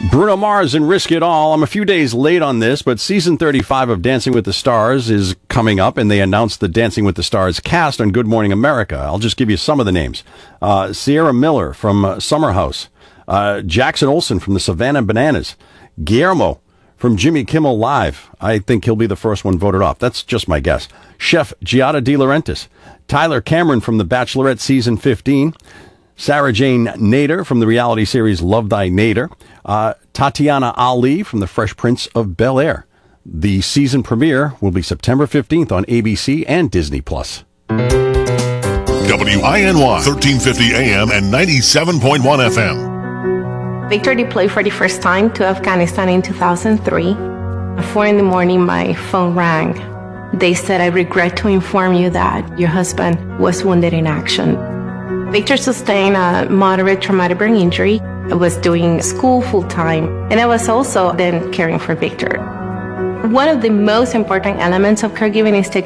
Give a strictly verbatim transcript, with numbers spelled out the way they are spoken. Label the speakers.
Speaker 1: Bruno Mars and Risk It All. I'm a few days late on this, but season thirty-five of Dancing with the Stars is coming up, and they announced the Dancing with the Stars cast on Good Morning America. I'll just give you some of the names. Uh, Sierra Miller from uh, Summer House. Uh, Jackson Olsen from the Savannah Bananas. Guillermo from Jimmy Kimmel Live. I think he'll be the first one voted off. That's just my guess. Chef Giada De Laurentiis. Tyler Cameron from The Bachelorette Season fifteen. Sarah Jane Nader from the reality series Love Thy Nader. Uh, Tatiana Ali from The Fresh Prince of Bel-Air. The season premiere will be September fifteenth on A B C and Disney Plus.
Speaker 2: W I N Y, thirteen fifty A M and ninety-seven point one F M.
Speaker 3: Victor deployed for the first time to Afghanistan in two thousand three. At four in the morning, my phone rang. They said, "I regret to inform you that your husband was wounded in action." Victor sustained a moderate traumatic brain injury. I was doing school full-time, and I was also then caring for Victor. One of the most important elements of caregiving is taking